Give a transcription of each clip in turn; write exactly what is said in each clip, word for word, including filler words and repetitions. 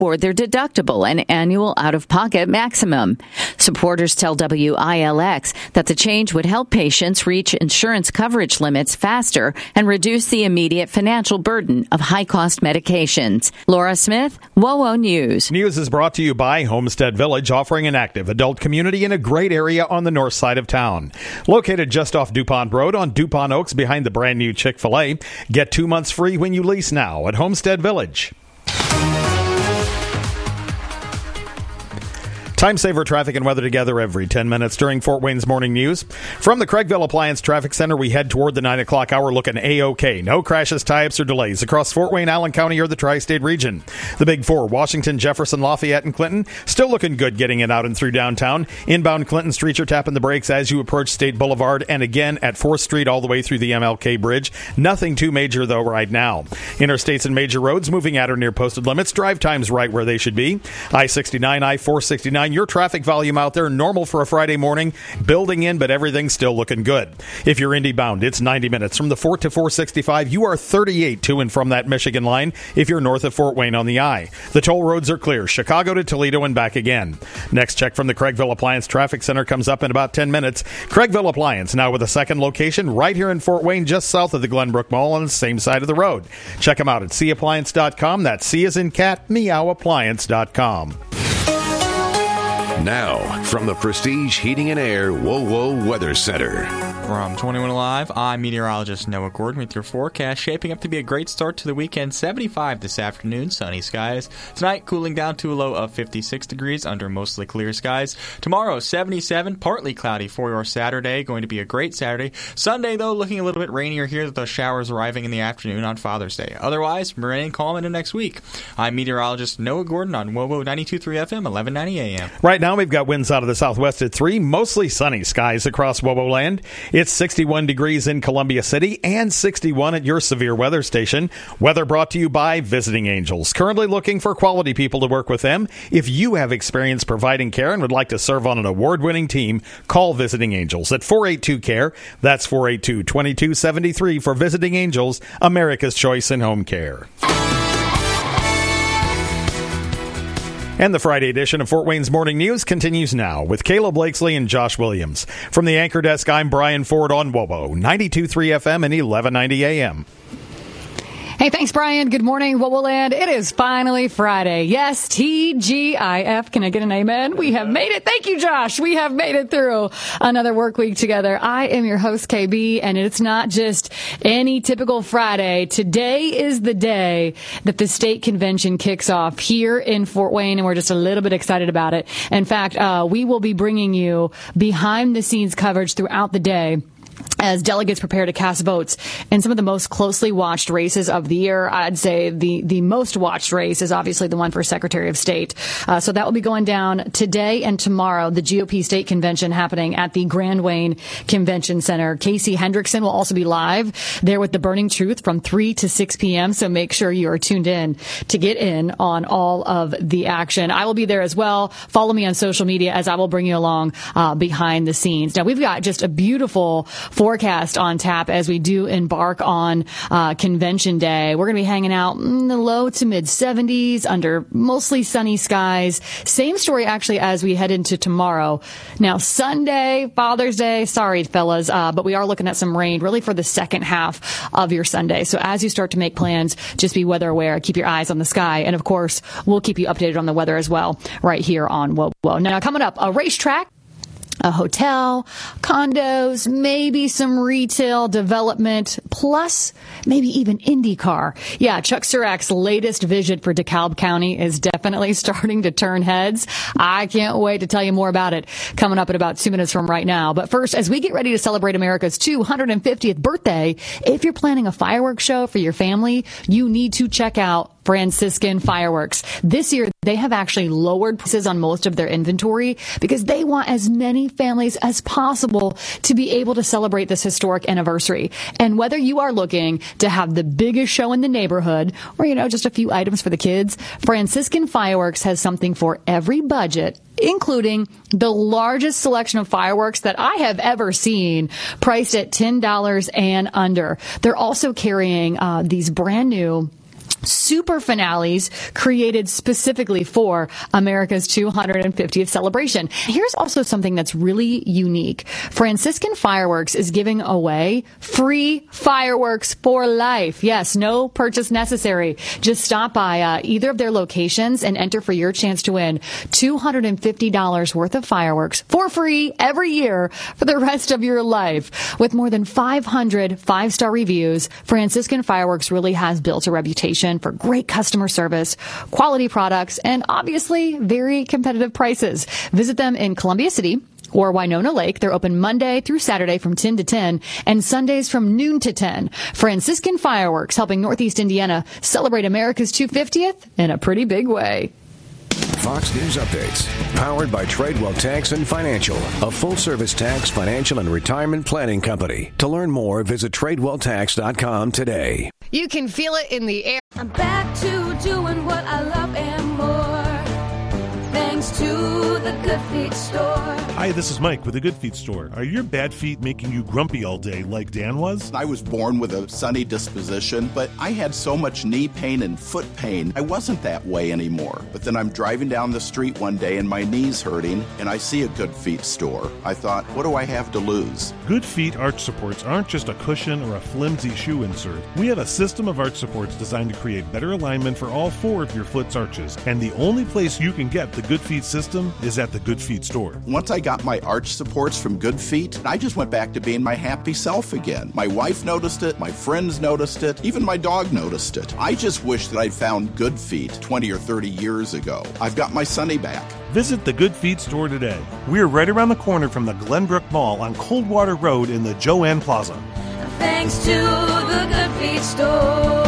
or their deductible and annual out-of-pocket maximum. Supporters tell W I L X that the change would help patients reach insurance coverage limits faster and reduce the immediate financial burden of high-cost medications. Laura Smith, WOWO News. News is brought to you by Homestead Village, offering an active adult community in a great area on the north side of town. Located just off DuPont Road on DuPont Oaks behind the brand new Chick-fil-A. Get two months free when you lease now at Homestead Village. Time saver traffic and weather together every ten minutes during Fort Wayne's Morning News. From the Craigville Appliance Traffic Center, we head toward the nine o'clock hour looking A-OK. No crashes, tie-ups, or delays across Fort Wayne, Allen County, or the tri-state region. The Big Four, Washington, Jefferson, Lafayette, and Clinton, still looking good getting it out and through downtown. Inbound Clinton Street, you're tapping the brakes as you approach State Boulevard, and again at fourth Street all the way through the M L K Bridge. Nothing too major, though, right now. Interstates and major roads moving at or near posted limits. Drive times right where they should be. I sixty-nine, I four sixty-nine, your traffic volume out there, normal for a Friday morning, building in, but everything's still looking good. If you're Indy bound, it's ninety minutes from the Fort to four sixty-five. You are thirty-eight to and from that Michigan line if you're north of Fort Wayne on the I. The toll roads are clear, Chicago to Toledo and back again. Next check from the Craigville Appliance Traffic Center comes up in about ten minutes. Craigville Appliance, now with a second location right here in Fort Wayne, just south of the Glenbrook Mall on the same side of the road. Check them out at c appliance dot com. That's C as in cat, meow appliance dot com. Now, from the Prestige Heating and Air WOWO Weather Center. From twenty-one Alive, I'm meteorologist Noah Gordon with your forecast. Shaping up to be a great start to the weekend. seventy-five this afternoon, sunny skies. Tonight, cooling down to a low of fifty-six degrees under mostly clear skies. Tomorrow, seventy-seven, partly cloudy for your Saturday. Going to be a great Saturday. Sunday, though, looking a little bit rainier here with those showers arriving in the afternoon on Father's Day. Otherwise, rain and calm into next week. I'm meteorologist Noah Gordon on WOWO ninety-two point three F M, eleven ninety A M. Right now, we've got winds out of the southwest at three, mostly sunny skies across WOWO land. It's sixty-one degrees in Columbia City and sixty-one at your severe weather station. Weather brought to you by Visiting Angels. Currently looking for quality people to work with them. If you have experience providing care and would like to serve on an award-winning team, call Visiting Angels at four eight two C A R E. That's four eight two, two two seven three for Visiting Angels, America's choice in home care. And the Friday edition of Fort Wayne's Morning News continues now with Kayla Blakesley and Josh Williams. From the anchor desk, I'm Brian Ford on WOWO ninety-two point three F M and eleven ninety A M. Hey, thanks, Brian. Good morning, WOWO land. It is finally Friday. Yes, T G I F. Can I get an amen? We have made it. Thank you, Josh. We have made it through another work week together. I am your host, K B, and it's not just any typical Friday. Today is the day that the state convention kicks off here in Fort Wayne, and we're just a little bit excited about it. In fact, uh, we will be bringing you behind-the-scenes coverage throughout the day as delegates prepare to cast votes in some of the most closely watched races of the year. I'd say the, the most watched race is obviously the one for Secretary of State. Uh, so that will be going down today and tomorrow, the G O P state convention happening at the Grand Wayne Convention Center. Casey Hendrickson will also be live there with The Burning Truth from three to six p.m. So make sure you are tuned in to get in on all of the action. I will be there as well. Follow me on social media as I will bring you along uh, behind the scenes. Now, we've got just a beautiful forecast on tap as we do embark on uh, Convention Day. We're going to be hanging out in the low to mid seventies under mostly sunny skies. Same story actually as we head into tomorrow. Now, Sunday, Father's Day, sorry, fellas, uh, but we are looking at some rain really for the second half of your Sunday. So as you start to make plans, just be weather aware. Keep your eyes on the sky. And of course, we'll keep you updated on the weather as well right here on WOWO. Now, coming up, a racetrack, a hotel, condos, maybe some retail development, plus maybe even IndyCar. Yeah, Chuck Surak's latest vision for DeKalb County is definitely starting to turn heads. I can't wait to tell you more about it coming up in about two minutes from right now. But first, as we get ready to celebrate America's two hundred fiftieth birthday, if you're planning a fireworks show for your family, you need to check out Franciscan Fireworks. This year, they have actually lowered prices on most of their inventory because they want as many families as possible to be able to celebrate this historic anniversary. And whether you are looking to have the biggest show in the neighborhood or, you know, just a few items for the kids, Franciscan Fireworks has something for every budget, including the largest selection of fireworks that I have ever seen, priced at ten dollars and under. They're also carrying uh, these brand new super finales created specifically for America's two hundred fiftieth celebration. Here's also something that's really unique. Franciscan Fireworks is giving away free fireworks for life. Yes, no purchase necessary. Just stop by uh, either of their locations and enter for your chance to win two hundred fifty dollars worth of fireworks for free every year for the rest of your life. With more than five hundred five-star reviews, Franciscan Fireworks really has built a reputation for great customer service, quality products, and obviously very competitive prices. Visit them in Columbia City or Winona Lake. They're open Monday through Saturday from ten to ten and Sundays from noon to ten. Franciscan Fireworks, helping Northeast Indiana celebrate America's two hundred fiftieth in a pretty big way. Fox News Updates, powered by Tradewell Tax and Financial, a full-service tax, financial, and retirement planning company. To learn more, visit tradewell tax dot com today. You can feel it in the air. I'm back to doing what I love and more, thanks to the Good Feet store. Hi, this is Mike with the Good Feet store. Are your bad feet making you grumpy all day like Dan was? I was born with a sunny disposition, but I had so much knee pain and foot pain, I wasn't that way anymore. But then I'm driving down the street one day and my knee's hurting, and I see a Good Feet store. I thought, what do I have to lose? Good Feet arch supports aren't just a cushion or a flimsy shoe insert. We have a system of arch supports designed to create better alignment for all four of your foot's arches. And the only place you can get the Good Feet system is at the Good Feet store. Once I got my arch supports from Good Feet, I just went back to being my happy self again. My wife noticed it, my friends noticed it, even my dog noticed it. I just wish that I'd found Good Feet twenty or thirty years ago. I've got my Sunny back. Visit the Good Feet store today. We're right around the corner from the Glenbrook Mall on Coldwater Road in the Joanne Plaza. Thanks to the Good Feet store.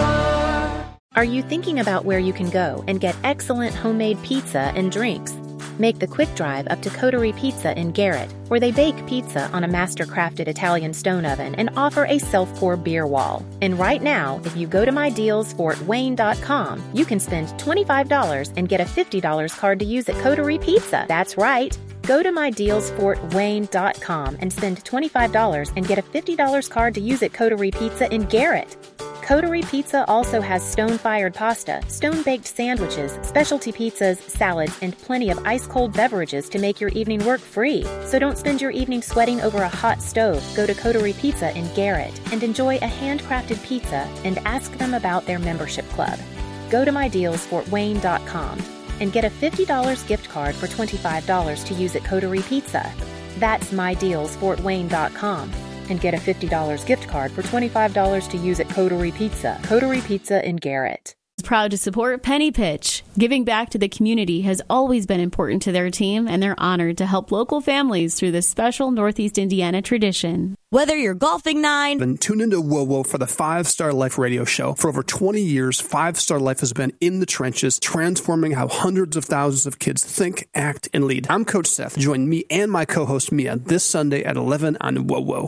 Are you thinking about where you can go and get excellent homemade pizza and drinks? Make the quick drive up to Coterie Pizza in Garrett, where they bake pizza on a master-crafted Italian stone oven and offer a self-pour beer wall. And right now, if you go to my deals fort wayne dot com, you can spend twenty-five dollars and get a fifty dollars card to use at Coterie Pizza. That's right. Go to my deals fort wayne dot com and spend twenty-five dollars and get a fifty dollars card to use at Coterie Pizza in Garrett. Coterie Pizza also has stone-fired pasta, stone-baked sandwiches, specialty pizzas, salads, and plenty of ice-cold beverages to make your evening work free. So don't spend your evening sweating over a hot stove. Go to Coterie Pizza in Garrett and enjoy a handcrafted pizza and ask them about their membership club. Go to my deals fort wayne dot com and get a fifty dollars gift card for twenty-five dollars to use at Coterie Pizza. That's my deals fort wayne dot com. And get a fifty dollars gift card for twenty-five dollars to use at Coterie Pizza. Coterie Pizza in Garrett. Proud to support Penny Pitch. Giving back to the community has always been important to their team, and they're honored to help local families through this special Northeast Indiana tradition. Whether you're golfing nine, then tune into Whoa Whoa for the Five Star Life radio show. For over twenty years, Five Star Life has been in the trenches, transforming how hundreds of thousands of kids think, act, and lead. I'm Coach Seth. Join me and my co-host Mia this Sunday at eleven on Whoa Whoa.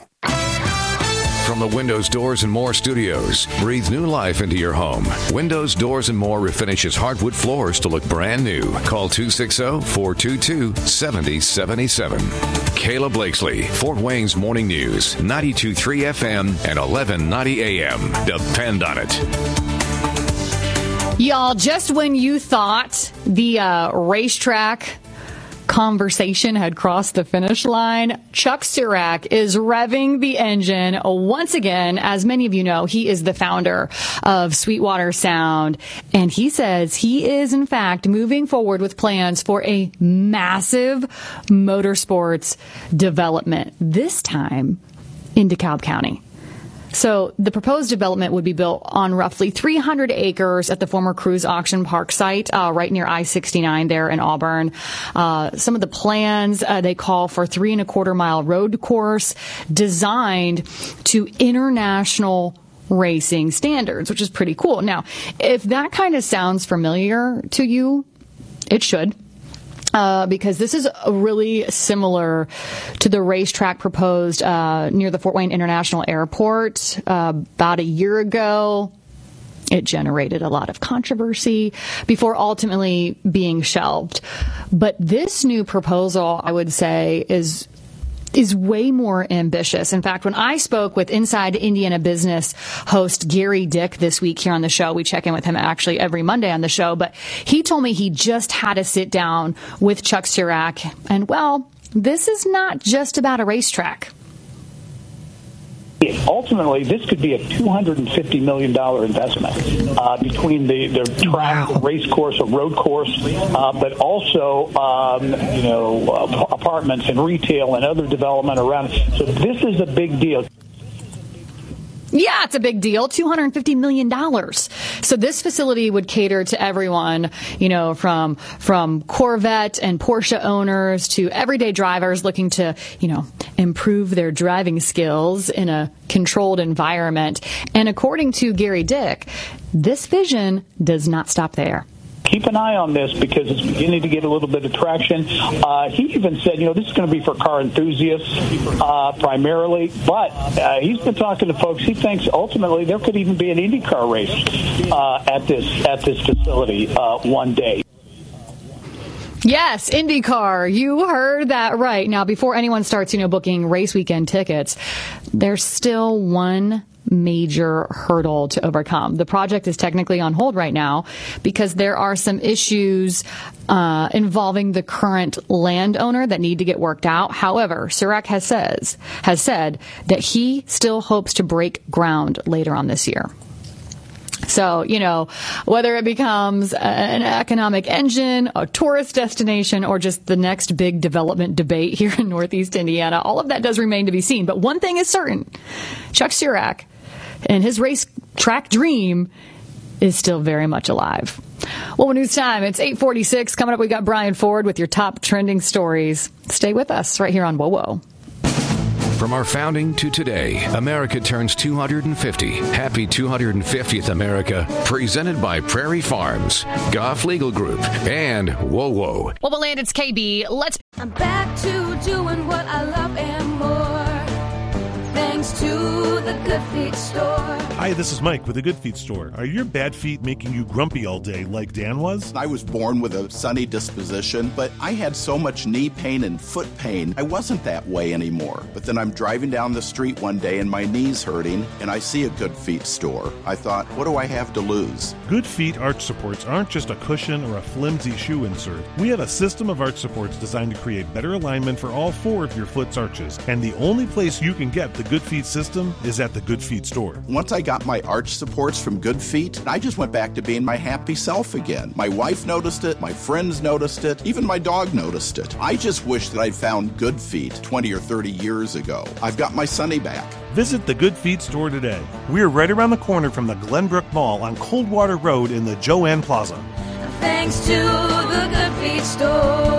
From the Windows, Doors, and More studios, breathe new life into your home. Windows, Doors, and More refinishes hardwood floors to look brand new. Call two six zero, four two two, seven zero seven seven. Kayla Blakesley, Fort Wayne's Morning News, ninety-two point three F M and eleven ninety A M. Depend on it. Y'all, just when you thought the uh, racetrack conversation had crossed the finish line, Chuck Surak is revving the engine once again. As many of you know, he is the founder of Sweetwater Sound, and he says he is, in fact, moving forward with plans for a massive motorsports development, this time in DeKalb County. So the proposed development would be built on roughly three hundred acres at the former Cruise Auction Park site, uh, right near I sixty-nine there in Auburn. Uh, some of the plans, uh, they call for three and a quarter mile road course designed to international racing standards, which is pretty cool. Now, if that kind of sounds familiar to you, it should. Uh, because this is really similar to the racetrack proposed uh, near the Fort Wayne International Airport uh, about a year ago. It generated a lot of controversy before ultimately being shelved. But this new proposal, I would say, is is way more ambitious. In fact, when I spoke with Inside Indiana Business host Gary Dick this week here on the show, we check in with him actually every Monday on the show, but he told me he just had to sit down with Chuck Surak. And, well, this is not just about a racetrack. Ultimately, this could be a two hundred fifty million dollars investment uh, between the, the track, the race course, a road course, uh, but also, um, you know, uh, apartments and retail and other development around it. So this is a big deal. Yeah, it's a big deal. two hundred fifty million dollars. So this facility would cater to everyone, you know, from from Corvette and Porsche owners to everyday drivers looking to, you know, improve their driving skills in a controlled environment. And according to Gary Dick, this vision does not stop there. Keep an eye on this because it's beginning to get a little bit of traction. Uh, he even said, you know, this is going to be for car enthusiasts uh, primarily, but uh, he's been talking to folks. He thinks ultimately there could even be an IndyCar race uh, at this at this facility uh, one day. Yes, IndyCar. You heard that right. Now, before anyone starts, you know, booking race weekend tickets, there's still one major hurdle to overcome. The project is technically on hold right now because there are some issues uh, involving the current landowner that need to get worked out. However, Surak has says has said that he still hopes to break ground later on this year. So, you know, whether it becomes an economic engine, a tourist destination, or just the next big development debate here in Northeast Indiana, all of that does remain to be seen. But one thing is certain, Chuck Surak and his racetrack dream is still very much alive. Well, news time. It's eight forty-six. Coming up, we got Brian Ford with your top trending stories. Stay with us right here on Whoa Whoa. From our founding to today, America turns two hundred fifty. Happy two hundred fiftieth, America. Presented by Prairie Farms, Goff Legal Group, and Whoa Whoa. Well, we'll land. It's K B. Let's. I'm back to doing what I love and more. Thanks to the Good Feet store. Hi, this is Mike with the Good Feet store. Are your bad feet making you grumpy all day like Dan was? I was born with a sunny disposition, but I had so much knee pain and foot pain, I wasn't that way anymore. But then I'm driving down the street one day and my knee's hurting, and I see a Good Feet store. I thought, what do I have to lose? Good Feet arch supports aren't just a cushion or a flimsy shoe insert. We have a system of arch supports designed to create better alignment for all four of your foot's arches. And the only place you can get the Good Feet system is at the Good Feet store. Once I got my arch supports from Good Feet, I just went back to being my happy self again. My wife noticed it, my friends noticed it, even my dog noticed it. I just wish that I'd found Good Feet twenty or thirty years ago. I've got my Sonny back. Visit the Good Feet store today. We're right around the corner from the Glenbrook Mall on Coldwater Road in the Joanne Plaza. Thanks to the Good Feet store.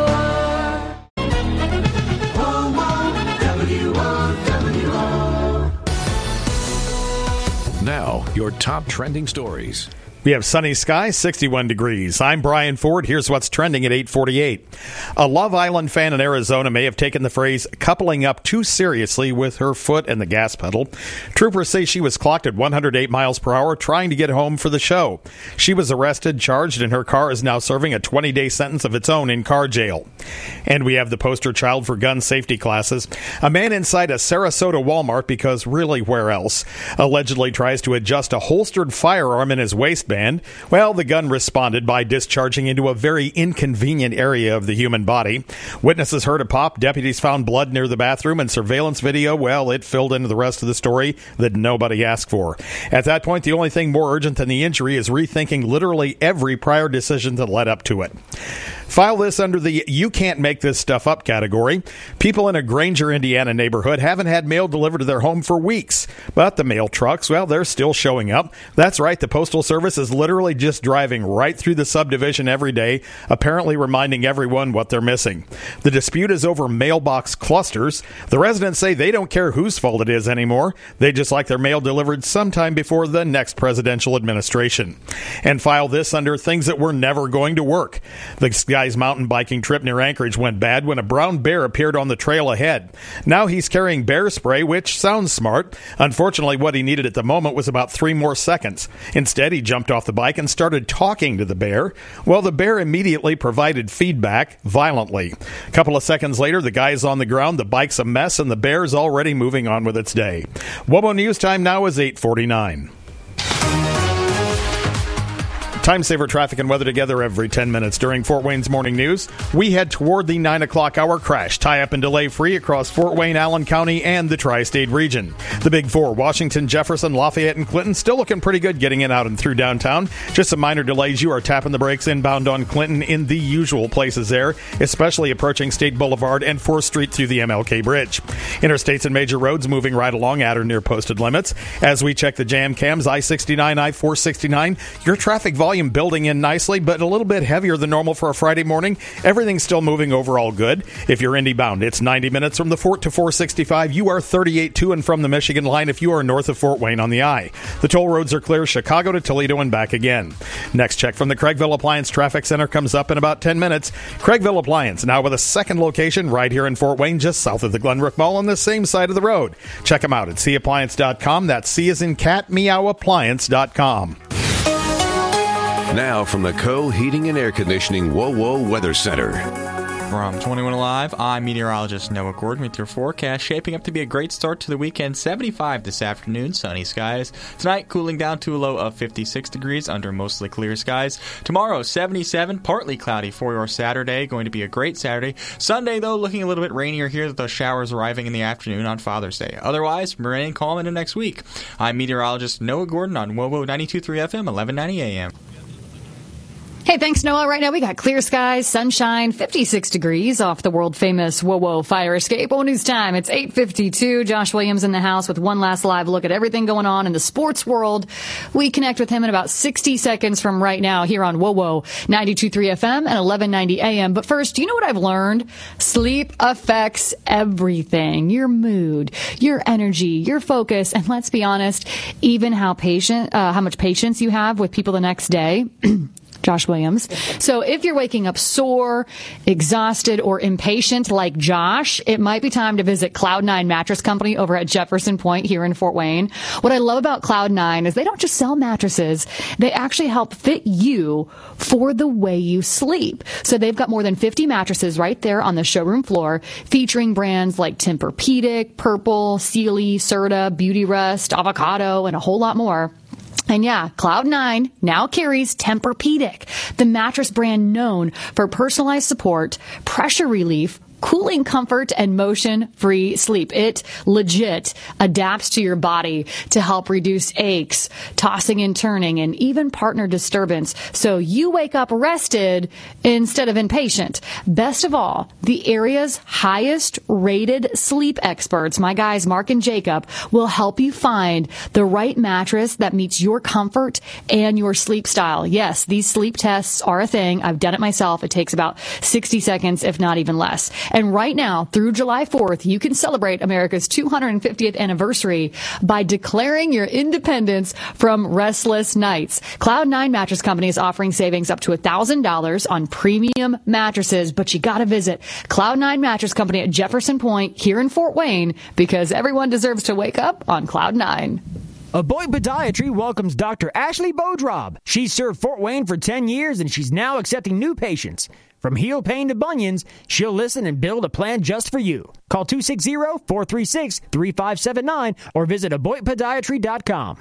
Now, your top trending stories. We have sunny skies, sixty-one degrees. I'm Brian Ford. Here's what's trending at eight forty-eight. A Love Island fan in Arizona may have taken the phrase coupling up too seriously with her foot and the gas pedal. Troopers say she was clocked at one hundred eight miles per hour trying to get home for the show. She was arrested, charged, and her car is now serving a twenty-day sentence of its own in car jail. And we have the poster child for gun safety classes. A man inside a Sarasota Walmart, because really where else, allegedly tries to adjust a holstered firearm in his waistband. Well, the gun responded by discharging into a very inconvenient area of the human body. Witnesses heard a pop, deputies found blood near the bathroom, and surveillance video, well, it filled into the rest of the story that nobody asked for. At that point, the only thing more urgent than the injury is rethinking literally every prior decision that led up to it. File this under the you can't make this stuff up category. People in a Granger, Indiana neighborhood haven't had mail delivered to their home for weeks. But the mail trucks, well, they're still showing up. That's right, the Postal Service is literally just driving right through the subdivision every day, apparently reminding everyone what they're missing. The dispute is over mailbox clusters. The residents say they don't care whose fault it is anymore. They just like their mail delivered sometime before the next presidential administration. And file this under things that were never going to work. The guy's mountain biking trip near Anchorage went bad when a brown bear appeared on the trail ahead. Now he's carrying bear spray, which sounds smart. Unfortunately, what he needed at the moment was about three more seconds. Instead, he jumped off the bike and started talking to the bear. Well, the bear immediately provided feedback violently. A couple of seconds later, the guy's on the ground, the bike's a mess, and the bear's already moving on with its day. WOBO News time now is eight forty-nine. Time saver traffic and weather together every ten minutes during Fort Wayne's morning news. We head toward the nine o'clock hour. Crash tie up and delay free across Fort Wayne, Allen County, and the tri-state region. The big four, Washington, Jefferson, Lafayette, and Clinton, still looking pretty good getting in out and through downtown. Just some minor delays. You are tapping the brakes inbound on Clinton in the usual places there, especially approaching State Boulevard and fourth Street through the M L K Bridge. Interstates and major roads moving right along at or near posted limits. As we check the jam cams, I sixty-nine, I four sixty-nine, your traffic volume building in nicely, but a little bit heavier than normal for a Friday morning. Everything's still moving overall good. If you're Indy bound, it's ninety minutes from the Fort to four sixty-five. You are thirty-eight to and from the Michigan line if you are north of Fort Wayne on the I. The toll roads are clear, Chicago to Toledo and back again. Next check from the Craigville Appliance Traffic Center comes up in about ten minutes. Craigville Appliance, now with a second location right here in Fort Wayne, just south of the Glenbrook Mall on the same side of the road. Check them out at c appliance dot com. That's C as in cat, meow appliance dot com. Now from the Co Heating and Air Conditioning WOWO Weather Center. From twenty-one Alive, I'm meteorologist Noah Gordon with your forecast. Shaping up to be a great start to the weekend. seventy-five this afternoon, sunny skies. Tonight, cooling down to a low of fifty-six degrees under mostly clear skies. Tomorrow, seventy-seven, partly cloudy for your Saturday. Going to be a great Saturday. Sunday, though, looking a little bit rainier here with those showers arriving in the afternoon on Father's Day. Otherwise, remaining calm into next week. I'm meteorologist Noah Gordon on WOWO ninety-two point three F M, eleven ninety A M. Hey, thanks, Noah. Right now we got clear skies, sunshine, fifty-six degrees off the world-famous WOWO fire escape. WOWO News time. It's eight fifty-two. Josh Williams in the house with one last live look at everything going on in the sports world. We connect with him in about sixty seconds from right now here on WOWO ninety-two point three F M and eleven ninety A M. But first, do you know what I've learned? Sleep affects everything. Your mood, your energy, your focus, and let's be honest, even how patient, uh, how much patience you have with people the next day. Josh Williams. So if you're waking up sore, exhausted, or impatient like Josh, it might be time to visit Cloud nine Mattress Company over at Jefferson Point here in Fort Wayne. What I love about Cloud nine is they don't just sell mattresses. They actually help fit you for the way you sleep. So they've got more than fifty mattresses right there on the showroom floor, featuring brands like Tempur-Pedic, Purple, Sealy, Serta, Beautyrest, Avocado, and a whole lot more. And yeah, Cloud nine now carries Tempur-Pedic, the mattress brand known for personalized support, pressure relief, cooling comfort, and motion-free sleep. It legit adapts to your body to help reduce aches, tossing and turning, and even partner disturbance, so you wake up rested instead of impatient. Best of all, the area's highest rated sleep experts, my guys Mark and Jacob, will help you find the right mattress that meets your comfort and your sleep style. Yes, these sleep tests are a thing. I've done it myself. It takes about sixty seconds, if not even less. And right now, through July fourth, you can celebrate America's two hundred fiftieth anniversary by declaring your independence from restless nights. Cloud nine Mattress Company is offering savings up to one thousand dollars on premium mattresses, but you got to visit Cloud nine Mattress Company at Jefferson Point here in Fort Wayne, because everyone deserves to wake up on Cloud nine. Aboit Podiatry welcomes Doctor Ashley Bodrob. She's served Fort Wayne for ten years, and she's now accepting new patients. From heel pain to bunions, she'll listen and build a plan just for you. Call two six zero, four three six, three five seven nine or visit aboit podiatry dot com.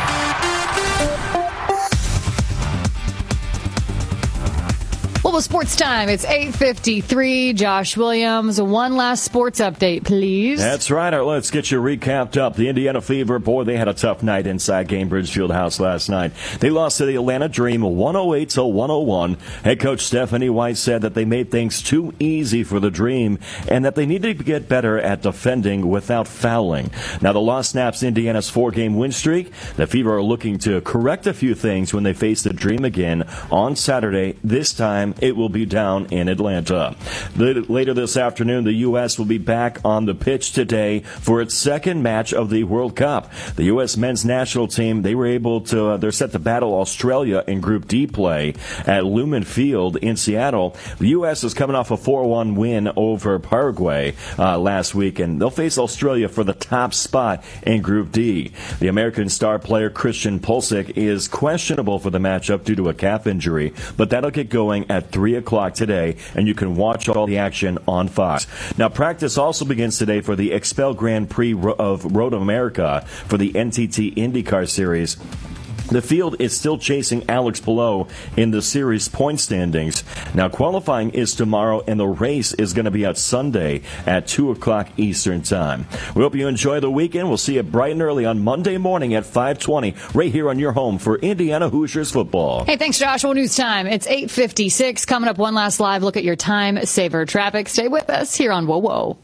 Well, sports time. It's eight fifty-three. Josh Williams, one last sports update, please. That's right. All right, let's get you recapped up. The Indiana Fever, boy, they had a tough night inside Gainbridge Fieldhouse last night. They lost to the Atlanta Dream one oh eight to one oh one. Head coach Stephanie White said that they made things too easy for the Dream and that they needed to get better at defending without fouling. Now, the loss snaps Indiana's four-game win streak. The Fever are looking to correct a few things when they face the Dream again on Saturday, this time It will be down in Atlanta. Later this afternoon, the U S will be back on the pitch today for its second match of the World Cup. The U S men's national team, they were able to, uh, they're set to battle Australia in Group D play at Lumen Field in Seattle. The U S is coming off a four one win over Paraguay uh, last week, and they'll face Australia for the top spot in Group D. The American star player Christian Pulisic is questionable for the matchup due to a calf injury, but that'll get going at three o'clock today, and you can watch all the action on Fox. Now, practice also begins today for the Expel Grand Prix of Road America for the N T T IndyCar Series. The field is still chasing Alex Palou in the series point standings. Now, qualifying is tomorrow, and the race is going to be out Sunday at two o'clock Eastern Time. We hope you enjoy the weekend. We'll see you bright and early on Monday morning at five twenty, right here on your home for Indiana Hoosiers football. Hey, thanks, Joshua. News time. It's eight fifty-six. Coming up, one last live look at your time saver traffic. Stay with us here on Whoa Whoa.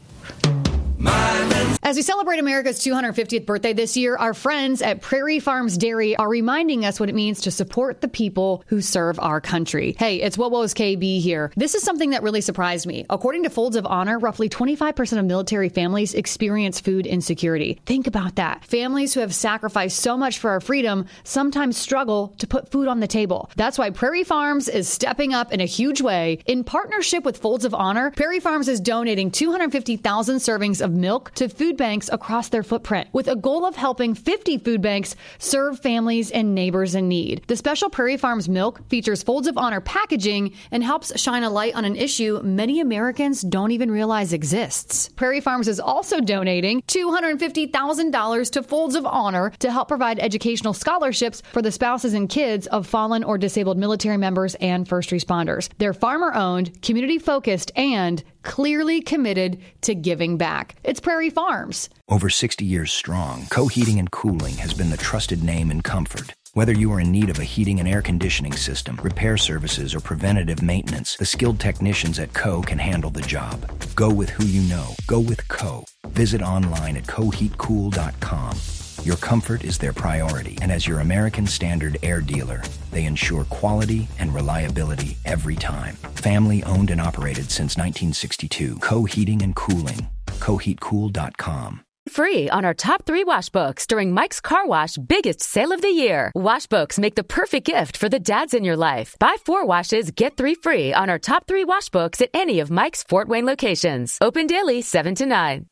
As we celebrate America's two hundred fiftieth birthday this year, our friends at Prairie Farms Dairy are reminding us what it means to support the people who serve our country. Hey, it's Whoa Whoa's K B here. This is something that really surprised me. According to Folds of Honor, roughly twenty-five percent of military families experience food insecurity. Think about that. Families who have sacrificed so much for our freedom sometimes struggle to put food on the table. That's why Prairie Farms is stepping up in a huge way. In partnership with Folds of Honor, Prairie Farms is donating two hundred fifty thousand servings of milk to food banks across their footprint, with a goal of helping fifty food banks serve families and neighbors in need. The special Prairie Farms milk features Folds of Honor packaging and helps shine a light on an issue many Americans don't even realize exists. Prairie Farms is also donating two hundred fifty thousand dollars to Folds of Honor to help provide educational scholarships for the spouses and kids of fallen or disabled military members and first responders. They're farmer-owned, community-focused, and clearly committed to giving back. It's Prairie Farms. Over sixty years strong, Co Heating and Cooling has been the trusted name in comfort. Whether you are in need of a heating and air conditioning system, repair services, or preventative maintenance, the skilled technicians at Co can handle the job. Go with who you know. Go with Co. Visit online at co heat cool dot com. Your comfort is their priority, and as your American Standard air dealer, they ensure quality and reliability every time. Family owned and operated since nineteen sixty-two. Co Heating and Cooling. co heat cool dot com. Free on our top three wash books during Mike's Car Wash biggest sale of the year. Wash books make the perfect gift for the dads in your life. Buy four washes, get three free on our top three wash books at any of Mike's Fort Wayne locations. Open daily seven to nine.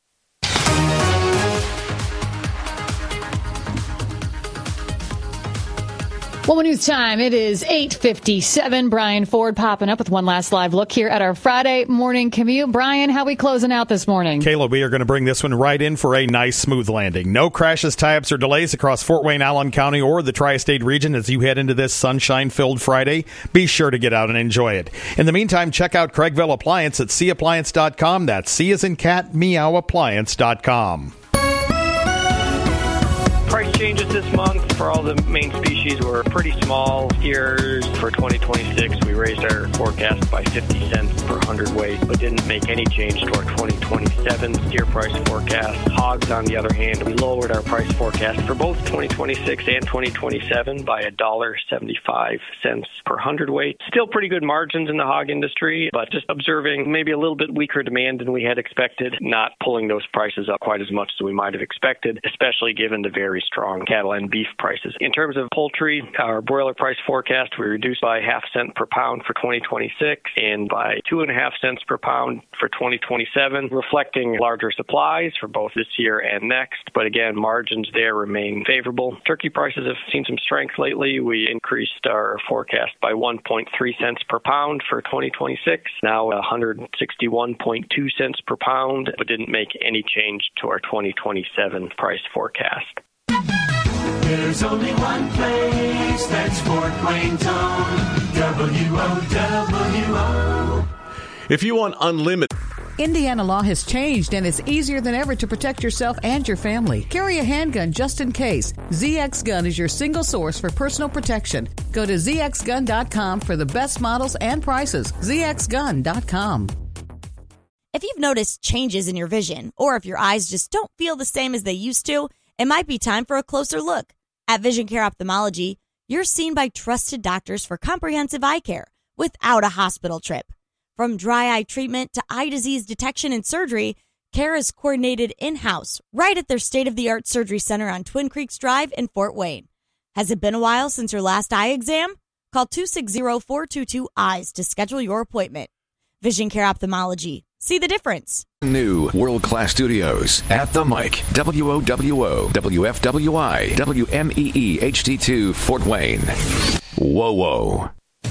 Well, news time. It is eight fifty-seven. Brian Ford popping up with one last live look here at our Friday morning commute. Brian, how we closing out this morning? Kayla, we are going to bring this one right in for a nice, smooth landing. No crashes, tie-ups, or delays across Fort Wayne, Allen County, or the Tri-State region as you head into this sunshine-filled Friday. Be sure to get out and enjoy it. In the meantime, check out Craigville Appliance at c appliance dot com. That's C as in cat, meow appliance dot com. Price changes this month for all the main species were pretty small. Steers for twenty twenty-six, we raised our forecast by fifty cents per hundredweight, but didn't make any change to our twenty twenty-seven steer price forecast. Hogs, on the other hand, we lowered our price forecast for both twenty twenty-six and twenty twenty-seven by one dollar and seventy-five cents per hundredweight. Still pretty good margins in the hog industry, but just observing maybe a little bit weaker demand than we had expected, not pulling those prices up quite as much as we might have expected, especially given the very strong cattle and beef prices. In terms of poultry, our broiler price forecast we reduced by half cent per pound for twenty twenty-six and by two and a half cents per pound for twenty twenty-seven, reflecting larger supplies for both this year and next. But again, margins there remain favorable. Turkey prices have seen some strength lately. We increased our forecast by one point three cents per pound for twenty twenty-six, now one hundred sixty-one point two cents per pound, but didn't make any change to our twenty twenty-seven price forecast. There's only one place that's Fort Wayne's own, W O W O. If you want unlimited... Indiana law has changed, and it's easier than ever to protect yourself and your family. Carry a handgun just in case. Z X Gun is your single source for personal protection. Go to z x gun dot com for the best models and prices. z x gun dot com. If you've noticed changes in your vision, or if your eyes just don't feel the same as they used to, it might be time for a closer look. At Vision Care Ophthalmology, you're seen by trusted doctors for comprehensive eye care, without a hospital trip. From dry eye treatment to eye disease detection and surgery, care is coordinated in-house right at their state-of-the-art surgery center on Twin Creeks Drive in Fort Wayne. Has it been a while since your last eye exam? Call two six zero, four two two, eyes to schedule your appointment. Vision Care Ophthalmology. See the difference. New world-class studios at the mic. W O W O, W F W I, W M E E H D two, Fort Wayne. Whoa, whoa.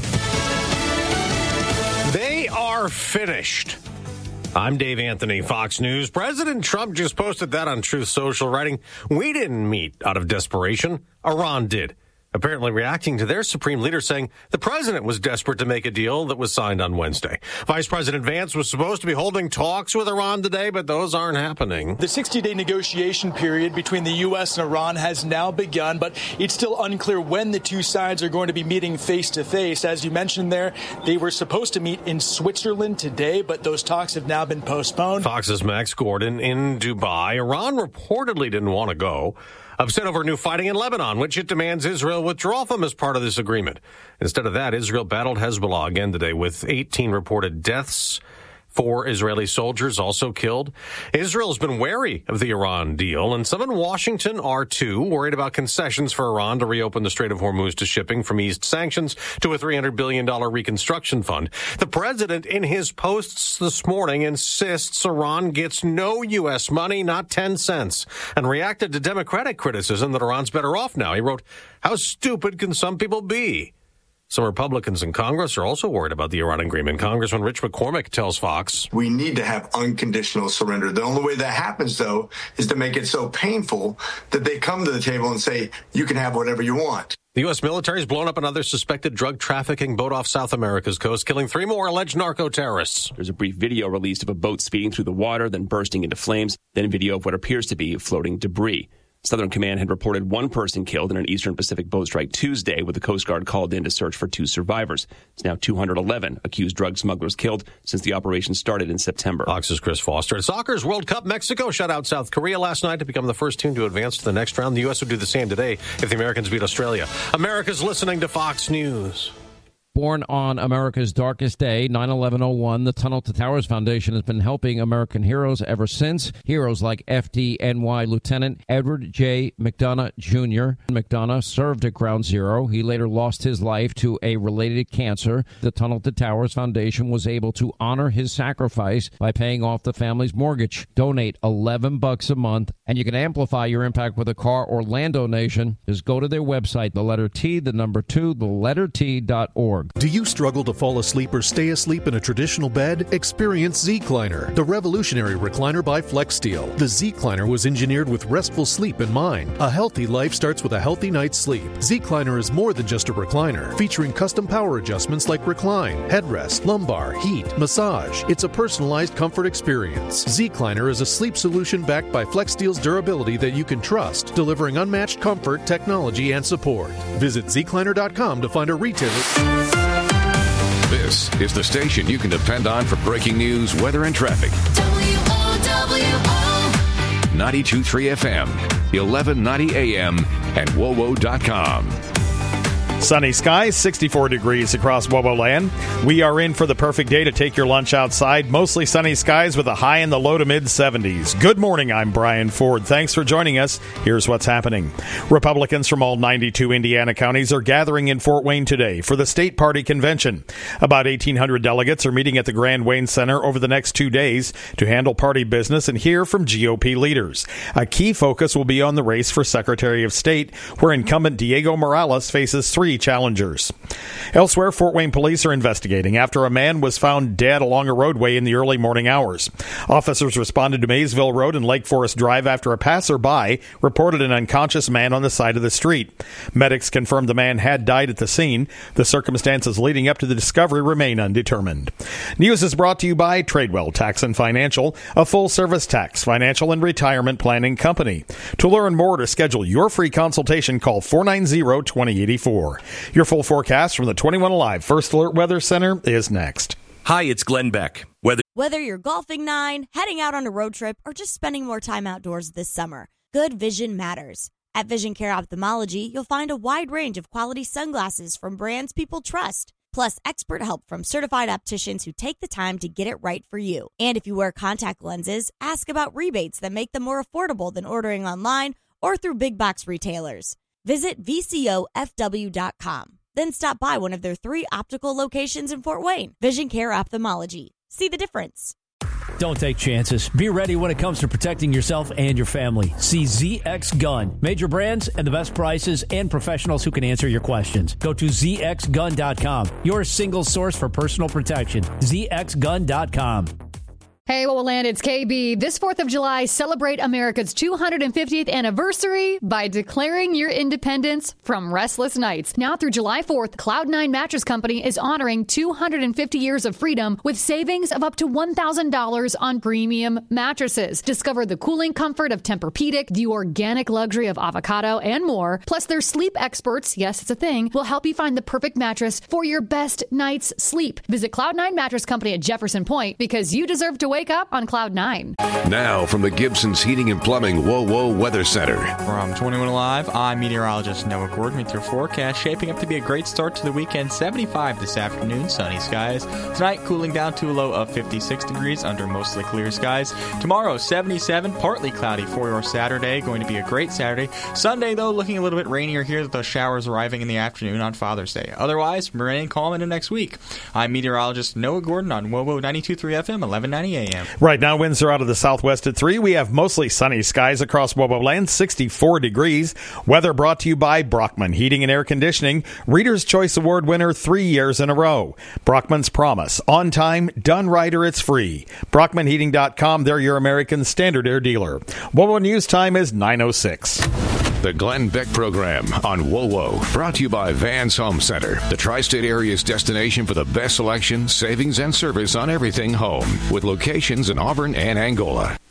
They are finished. I'm Dave Anthony, Fox News. President Trump just posted that on Truth Social, writing, "We didn't meet out of desperation. Iran did." Apparently reacting to their supreme leader saying the president was desperate to make a deal that was signed on Wednesday. Vice President Vance was supposed to be holding talks with Iran today, but those aren't happening. The sixty-day negotiation period between the U S and Iran has now begun, but it's still unclear when the two sides are going to be meeting face-to-face. As you mentioned there, they were supposed to meet in Switzerland today, but those talks have now been postponed. Fox's Max Gordon in Dubai. Iran reportedly didn't want to go. Upset over new fighting in Lebanon, which it demands Israel withdraw from as part of this agreement. Instead of that, Israel battled Hezbollah again today with eighteen reported deaths. Four Israeli soldiers also killed. Israel's been wary of the Iran deal, and some in Washington are too, worried about concessions for Iran to reopen the Strait of Hormuz to shipping, from eased sanctions to a three hundred billion dollars reconstruction fund. The president, in his posts this morning, insists Iran gets no U S money, not ten cents, and reacted to Democratic criticism that Iran's better off now. He wrote, "How stupid can some people be?" Some Republicans in Congress are also worried about the Iran agreement. Congressman Rich McCormick tells Fox, "We need to have unconditional surrender. The only way that happens, though, is to make it so painful that they come to the table and say, you can have whatever you want." The U S military has blown up another suspected drug trafficking boat off South America's coast, killing three more alleged narco-terrorists. There's a brief video released of a boat speeding through the water, then bursting into flames, then video of what appears to be floating debris. Southern Command had reported one person killed in an Eastern Pacific boat strike Tuesday, with the Coast Guard called in to search for two survivors. It's now two hundred eleven accused drug smugglers killed since the operation started in September. Fox's Chris Foster. At Soccer's World Cup, Mexico shut out South Korea last night to become the first team to advance to the next round. The U S would do the same today if the Americans beat Australia. America's listening to Fox News. Born on America's darkest day, nine eleven oh one, the Tunnel to Towers Foundation has been helping American heroes ever since. Heroes like F D N Y Lieutenant Edward J. McDonough Junior McDonough served at Ground Zero. He later lost his life to a related cancer. The Tunnel to Towers Foundation was able to honor his sacrifice by paying off the family's mortgage. Donate eleven bucks a month, and you can amplify your impact with a car or land donation. Just go to their website, the letter T, the number two, the letter T dot org. Do you struggle to fall asleep or stay asleep in a traditional bed? Experience Z-Cliner, the revolutionary recliner by FlexSteel. The Z-Cliner was engineered with restful sleep in mind. A healthy life starts with a healthy night's sleep. Z-Cliner is more than just a recliner, featuring custom power adjustments like recline, headrest, lumbar, heat, massage. It's a personalized comfort experience. Z-Cliner is a sleep solution backed by FlexSteel's durability that you can trust, delivering unmatched comfort, technology, and support. Visit Z Cliner dot com to find a retailer. This is the station you can depend on for breaking news, weather, and traffic. W O W O ninety-two point three F M, eleven ninety A M, and W O W O dot com. Sunny skies, sixty-four degrees across WOWO land. We are in for the perfect day to take your lunch outside. Mostly sunny skies with a high in the low to mid seventies. Good morning, I'm Brian Ford. Thanks for joining us. Here's what's happening. Republicans from all ninety-two Indiana counties are gathering in Fort Wayne today for the state party convention. About eighteen hundred delegates are meeting at the Grand Wayne Center over the next two days to handle party business and hear from G O P leaders. A key focus will be on the race for Secretary of State, where incumbent Diego Morales faces three challengers. Elsewhere, Fort Wayne police are investigating after a man was found dead along a roadway in the early morning hours. Officers responded to Maysville Road and Lake Forest Drive after a passerby reported an unconscious man on the side of the street. Medics confirmed the man had died at the scene. The circumstances leading up to the discovery remain undetermined. News is brought to you by Tradewell Tax and Financial, a full-service tax, financial, and retirement planning company. To learn more or to schedule your free consultation, call four nine zero, two zero eight four. Your full forecast from the twenty-one Alive First Alert Weather Center is next. Hi, it's Glenn Beck. Weather. Whether you're golfing nine, heading out on a road trip, or just spending more time outdoors this summer, good vision matters. At Vision Care Ophthalmology, you'll find a wide range of quality sunglasses from brands people trust. plus expert help from certified opticians who take the time to get it right for you. And if you wear contact lenses, ask about rebates that make them more affordable than ordering online or through big box retailers. Visit V C O F W dot com. Then stop by one of their three optical locations in Fort Wayne. Vision Care Ophthalmology. See the difference. Don't take chances. Be ready when it comes to protecting yourself and your family. See Z X Gun. Major brands and the best prices and professionals who can answer your questions. Go to Z X gun dot com. Your single source for personal protection. Z X gun dot com. Hey, what will land? It's K B. This fourth of July, celebrate America's two hundred fiftieth anniversary by declaring your independence from restless nights. Now through July fourth, Cloud nine Mattress Company is honoring two hundred fifty years of freedom with savings of up to one thousand dollars on premium mattresses. Discover the cooling comfort of Tempur-Pedic, the organic luxury of avocado, and more. Plus, their sleep experts, yes, it's a thing, will help you find the perfect mattress for your best night's sleep. Visit Cloud nine Mattress Company at Jefferson Point because you deserve to wake up on Cloud nine. Now from the Gibson's Heating and Plumbing Whoa Whoa Weather Center. From twenty-one Alive, I'm meteorologist Noah Gordon with your forecast. Shaping up to be a great start to the weekend. seventy-five this afternoon, sunny skies. Tonight, cooling down to a low of fifty-six degrees under mostly clear skies. Tomorrow, seventy-seven, partly cloudy for your Saturday. Going to be a great Saturday. Sunday, though, looking a little bit rainier here with those showers arriving in the afternoon on Father's Day. Otherwise, rain calm into next week. I'm meteorologist Noah Gordon on Whoa Whoa ninety-two point three F M, eleven ninety A M. Right now, winds are out of the southwest at three. We have mostly sunny skies across Wobo Land, sixty-four degrees. Weather brought to you by Brockman Heating and Air Conditioning, Reader's Choice Award winner three years in a row. Brockman's Promise, on time, done right, or it's free. Brockman Heating dot com, they're your American Standard Air dealer. Wobo News time is nine oh six. The Glenn Beck Program on Whoa Whoa, brought to you by Vans Home Center, the tri-state area's destination for the best selection, savings, and service on everything home, with locations in Auburn and Angola.